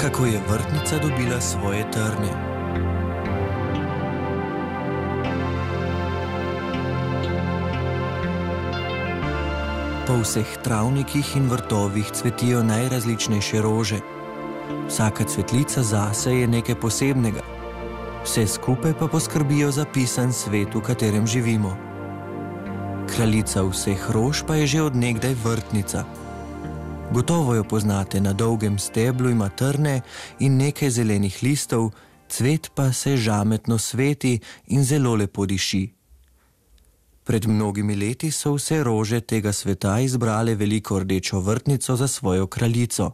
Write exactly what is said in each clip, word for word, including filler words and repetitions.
kako je vrtnica dobila svoje trne. Po vseh travnikih in vrtovih cvetijo najrazličnejše rože. Vsaka cvetlica zase je nekaj posebnega. Vse skupaj pa poskrbijo za pisan svet, v katerem živimo. Kraljica vseh rož pa je že od nekdaj vrtnica. Gotovo jo poznate, na dolgem steblu ima trne in nekaj zelenih listov, cvet pa se žametno sveti in zelo lepo diši. Pred mnogimi leti so vse rože tega sveta izbrale veliko rdečo vrtnico za svojo kraljico.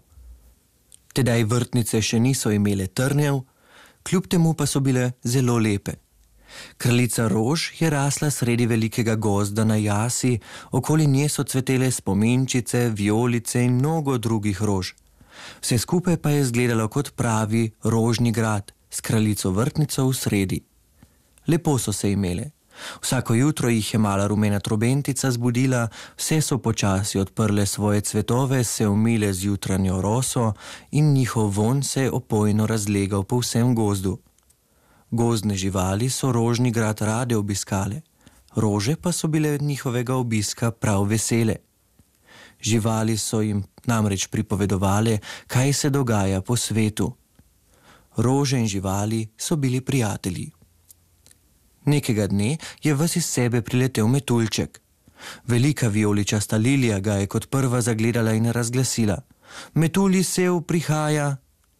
Tedaj vrtnice še niso imele trnjev, kljub temu pa so bile zelo lepe. Kraljica rož je rasla sredi velikega gozda na jasi, okoli nje so cvetele spominčice, vijolice in mnogo drugih rož. Vse skupaj pa je izgledalo kot pravi rožni grad s kraljico vrtnico v sredi. Lepo so se imele. Vsako jutro jih je mala rumena trobentica zbudila, vse so počasi odprle svoje cvetove, se umile z jutranjo roso in njihov vonj se je opojno razlegal po vsem gozdu. Gozdne živali so rožni grad rade obiskale, rože pa so bile njihovega obiska prav vesele. Živali so jim namreč pripovedovale, kaj se dogaja po svetu. Rože in živali so bili prijatelji. Nekega dne je ves iz sebe priletel metuljček. Velika vijoličasta lilija ga je kot prva zagledala in razglasila: "Metulji sev prihaja."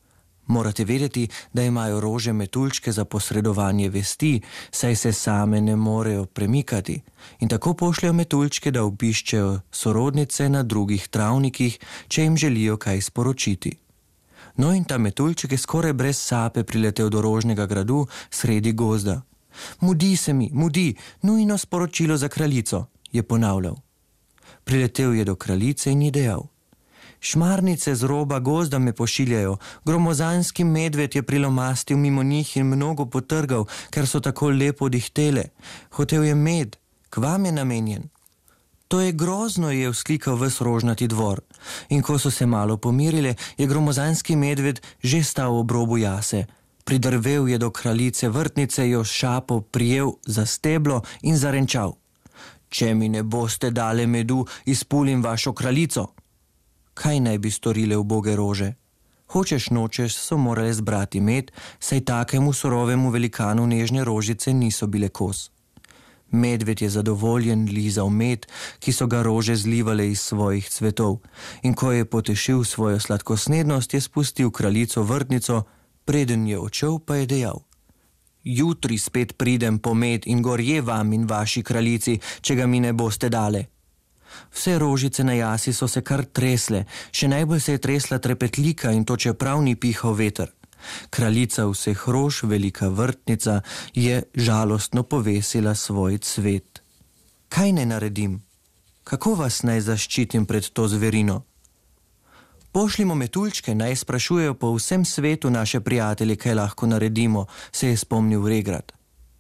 Morate vedeti, da imajo rože metuljčke za posredovanje vesti, saj se same ne morejo premikati, in tako pošljajo metuljčke, da obiščejo sorodnice na drugih travnikih, če jim želijo kaj sporočiti. No, in ta metuljček je skoraj brez sape priletel do rožnega gradu sredi gozda. "Mudi se mi, mudi, nujno sporočilo za kraljico," je ponavljal. Priletel je do kraljice in ji dejal: "Šmarnice z roba gozda me pošiljajo, gromozanski medved je prilomastil mimo njih in mnogo potrgal, ker so tako lepo dihtele. Hotel je med, k vam je namenjen." "To je grozno," je vzklikal ves rožnati dvor, in ko so se malo pomirile, je gromozanski medved že stal ob robu jase. Pridrvel je do kraljice vrtnice, jo s šapo prijel za steblo in zarenčal: "Če mi ne boste dale medu, izpulim vašo kraljico." Kaj naj bi storile uboge rože? Hočeš nočeš so morale zbrati med, saj takemu surovemu velikanu nežne rožice niso bile kos. Medved je zadovoljen lizal med, ki so ga rože zlivale iz svojih cvetov, in ko je potešil svojo sladkosnednost, je spustil kraljico vrtnico, preden je odšel, pa je dejal: "Jutri spet pridem po med in gorje vam in vaši kraljici, če ga mi ne boste dale." Vse rožice na jasi so se kar tresle, še najbolj se je tresla trepetlika, in to čeprav ni pihal veter. Kraljica vseh rož, velika vrtnica, je žalostno povesila svoj cvet. "Kaj naj naredim? Kako vas naj zaščitim pred to zverino?" "Pošljimo metuljčke, naj sprašujejo po vsem svetu naše prijatelje, kaj lahko naredimo," se je spomnil Regrad.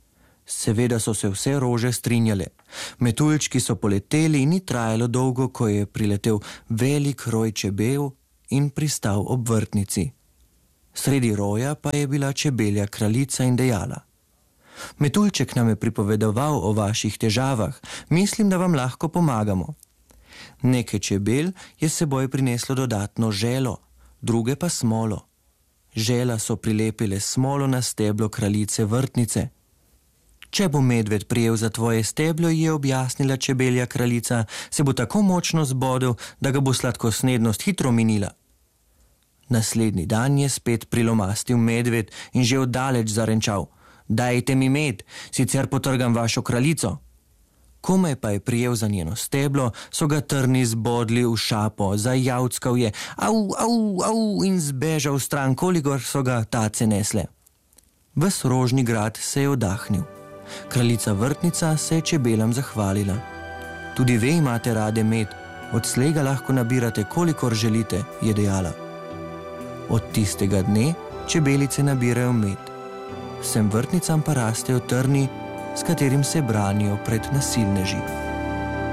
Seveda so se vse rože strinjale. Metuljčki so poleteli in ni trajalo dolgo, ko je priletel velik roj čebel in pristal ob vrtnici. Sredi roja pa je bila čebelja kraljica in dejala: "Metuljček nam je pripovedoval o vaših težavah, mislim, da vam lahko pomagamo." Nekaj čebel je s seboj prineslo dodatno želo, druge pa smolo. Žela so prilepile smolo na steblo kraljice vrtnice. "Če bo medved prijel za tvoje steblo," je objasnila čebelja kraljica, "se bo tako močno zbodel, da ga bo sladkosnednost hitro minila." Naslednji dan je spet prilomastil medved in že oddaleč zarenčal: "Dajte mi med, sicer potrgam vašo kraljico." Komaj pa je prijel za njeno steblo, so ga trni zbodli v šapo, zajavckal je "au, au, au" in zbežal stran, kolikor so ga tace nesle. Ves rožni grad se je oddahnil. Kraljica vrtnica se je čebelam zahvalila. "Tudi ve imate rade med, odslej ga lahko nabirate, kolikor želite," je dejala. Od tistega dne čebelice nabirajo med. Vsem vrtnicam pa rastejo trni, s katerim se branijo pred nasilneži.